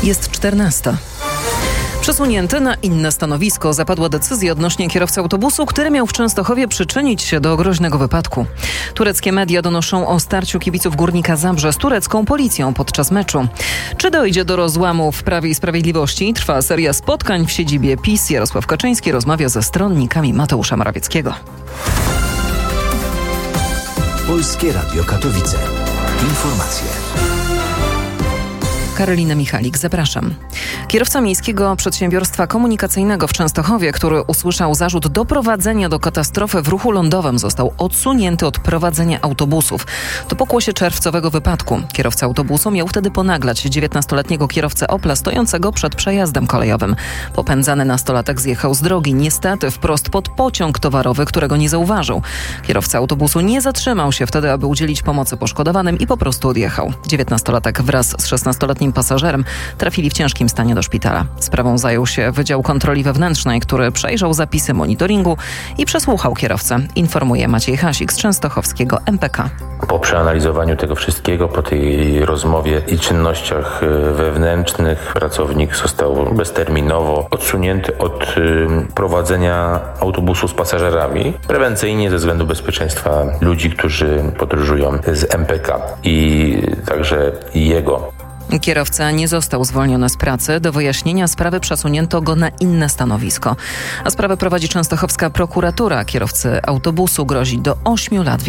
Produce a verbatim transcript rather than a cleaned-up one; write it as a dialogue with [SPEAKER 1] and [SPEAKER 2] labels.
[SPEAKER 1] Jest czternasta. Przesunięty na inne stanowisko zapadła decyzja odnośnie kierowcy autobusu, który miał w Częstochowie przyczynić się do groźnego wypadku. Tureckie media donoszą o starciu kibiców Górnika Zabrze z turecką policją podczas meczu. Czy dojdzie do rozłamu w Prawie i Sprawiedliwości? Trwa seria spotkań w siedzibie PiS. Jarosław Kaczyński rozmawia ze stronnikami Mateusza Morawieckiego.
[SPEAKER 2] Polskie Radio Katowice. Informacje.
[SPEAKER 1] Karolina Michalik, zapraszam. Kierowca Miejskiego Przedsiębiorstwa Komunikacyjnego w Częstochowie, który usłyszał zarzut doprowadzenia do katastrofy w ruchu lądowym, został odsunięty od prowadzenia autobusów. To pokłosie czerwcowego wypadku. Kierowca autobusu miał wtedy ponaglać dziewiętnastoletniego kierowcę Opla stojącego przed przejazdem kolejowym. Popędzany nastolatek zjechał z drogi, niestety wprost pod pociąg towarowy, którego nie zauważył. Kierowca autobusu nie zatrzymał się wtedy, aby udzielić pomocy poszkodowanym i po prostu odjechał. dziewiętnastolatek wraz z szesnastoletnim pasażerem trafili w ciężkim stanie do szpitala. Sprawą zajął się Wydział Kontroli Wewnętrznej, który przejrzał zapisy monitoringu i przesłuchał kierowcę, informuje Maciej Hasik z częstochowskiego M P K.
[SPEAKER 3] Po przeanalizowaniu tego wszystkiego, po tej rozmowie i czynnościach wewnętrznych, pracownik został bezterminowo odsunięty od prowadzenia autobusu z pasażerami, prewencyjnie ze względu bezpieczeństwa ludzi, którzy podróżują z M P K i także jego.
[SPEAKER 1] Kierowca nie został zwolniony z pracy. Do wyjaśnienia sprawy przesunięto go na inne stanowisko. A sprawę prowadzi częstochowska prokuratura. Kierowcy autobusu grozi do ośmiu lat